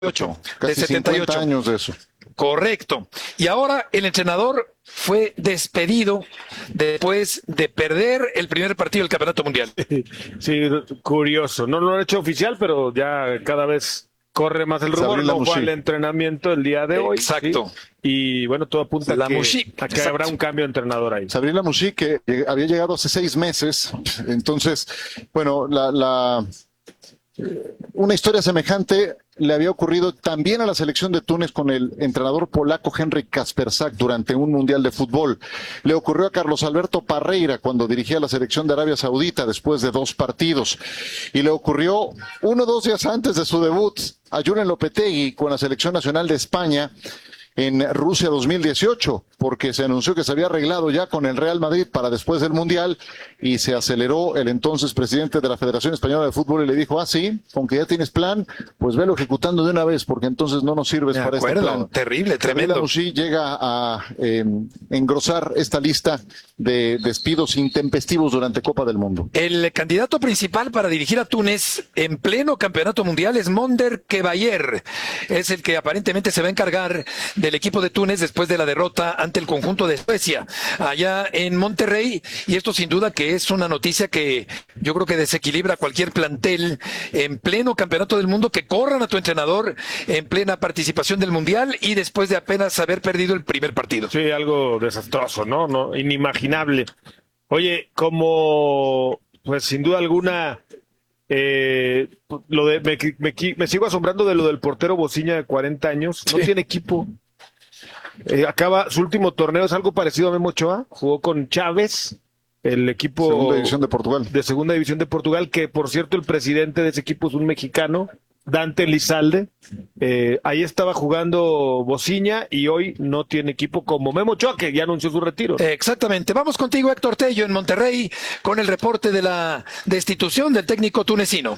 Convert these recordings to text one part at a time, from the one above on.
Casi de 78 50 años de eso. Correcto. Y ahora el entrenador fue despedido después de perder el primer partido del Campeonato Mundial. Sí, curioso. No lo han hecho oficial, pero ya cada vez corre más el rumor. No fue al entrenamiento el día de hoy. Exacto. ¿Sí? Y bueno, todo apunta a que habrá un cambio de entrenador ahí. Sabri Lamouchi, que había llegado hace 6 meses. Entonces, bueno, una historia semejante le había ocurrido también a la selección de Túnez con el entrenador polaco Henryk Kaspersak durante un mundial de fútbol. Le ocurrió a Carlos Alberto Parreira cuando dirigía la selección de Arabia Saudita después de 2 partidos. Y le ocurrió 1 o 2 días antes de su debut a Julen Lopetegui con la selección nacional de España en Rusia 2018, porque se anunció que se había arreglado ya con el Real Madrid para después del Mundial y se aceleró el entonces presidente de la Federación Española de Fútbol y le dijo, sí, con que ya tienes plan, pues velo ejecutando de una vez, porque entonces no nos sirves para este plan. Terrible, tremendo. Lamouchi llega a engrosar esta lista de despidos intempestivos durante Copa del Mundo. El candidato principal para dirigir a Túnez en pleno Campeonato Mundial es Monder Kebayer. Es el que aparentemente se va a encargar del equipo de Túnez después de la derrota ante el conjunto de Suecia allá en Monterrey, y esto sin duda que es una noticia que yo creo que desequilibra cualquier plantel en pleno Campeonato del Mundo, que corran a tu entrenador en plena participación del Mundial y después de apenas haber perdido el primer partido. Sí, algo desastroso, ¿no? Inimaginable. Oye, como pues sin duda alguna me sigo asombrando de lo del portero Bociña de 40 años, no tiene equipo. Acaba su último torneo, es algo parecido a Memo Ochoa, jugó con Chávez, el equipo Segunda División de Portugal. De Segunda División de Portugal, que por cierto el presidente de ese equipo es un mexicano, Dante Lizalde. Ahí estaba jugando Bociña y hoy no tiene equipo, como Memo Ochoa, que ya anunció su retiro. Exactamente. Vamos contigo, Héctor Tello, en Monterrey, con el reporte de la destitución del técnico tunecino.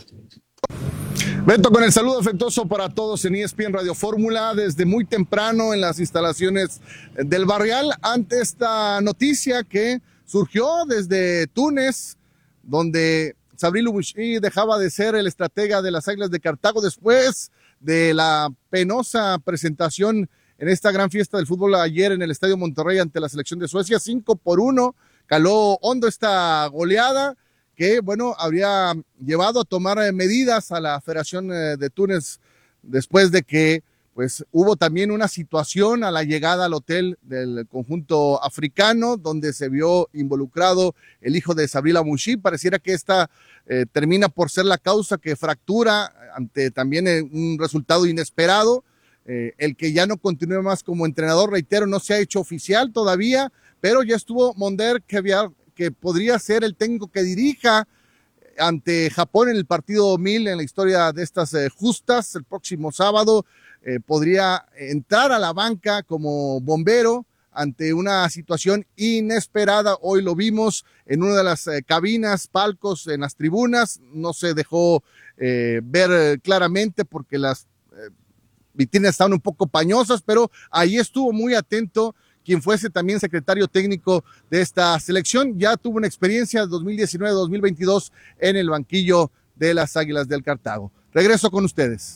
Beto, con el saludo afectuoso para todos en ESPN Radio Fórmula, desde muy temprano en las instalaciones del Barrial, ante esta noticia que surgió desde Túnez, donde Sabri Lamouchi dejaba de ser el estratega de las Águilas de Cartago después de la penosa presentación en esta gran fiesta del fútbol ayer en el Estadio Monterrey ante la selección de Suecia. 5-1, caló hondo esta goleada que, bueno, habría llevado a tomar medidas a la Federación de Túnez después de que, pues, hubo también una situación a la llegada al hotel del conjunto africano donde se vio involucrado el hijo de Sabri Lamouchi. Pareciera que esta termina por ser la causa que fractura ante también un resultado inesperado. El que ya no continúe más como entrenador, reitero, no se ha hecho oficial todavía, pero ya estuvo Monder Kebayer, que podría ser el técnico que dirija ante Japón en el partido 1000 en la historia de estas justas el próximo sábado. Podría entrar a la banca como bombero ante una situación inesperada. Hoy lo vimos en una de las cabinas, palcos en las tribunas, no se dejó ver claramente porque las vitrinas estaban un poco pañosas, pero ahí estuvo muy atento quien fuese también secretario técnico de esta selección. Ya tuvo una experiencia 2019-2022 en el banquillo de las Águilas del Cartago. Regreso con ustedes.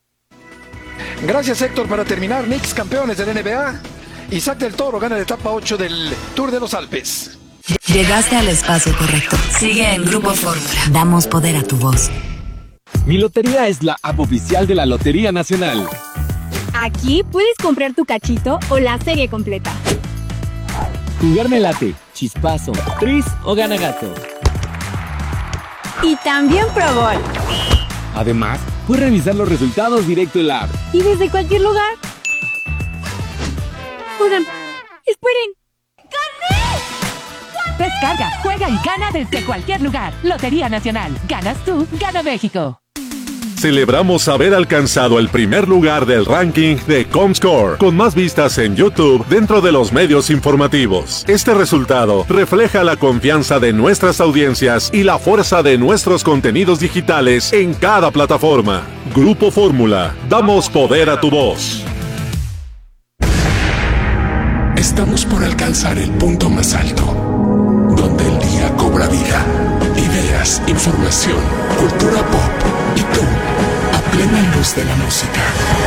Gracias, Héctor. Para terminar, Knicks campeones del NBA. Isaac del Toro gana la etapa 8 del Tour de los Alpes. Llegaste al espacio correcto. Sigue en Grupo Fórmula. Damos poder a tu voz. Mi Lotería es la app oficial de la Lotería Nacional. Aquí puedes comprar tu cachito o la serie completa. Jugar me late, chispazo, tris o gana gato. Y también Pro Bowl. Además, puedes revisar los resultados directo en la app. Y desde cualquier lugar. Oigan, esperen. ¡Gané! Descarga, juega y gana desde cualquier lugar. Lotería Nacional. Ganas tú, gana México. Celebramos haber alcanzado el primer lugar del ranking de Comscore, con más vistas en YouTube dentro de los medios informativos. Este resultado refleja la confianza de nuestras audiencias y la fuerza de nuestros contenidos digitales en cada plataforma. Grupo Fórmula, damos poder a tu voz. Estamos por alcanzar el punto más alto, donde el día cobra vida. Ideas, información, cultura pop y tú plena luz de la música.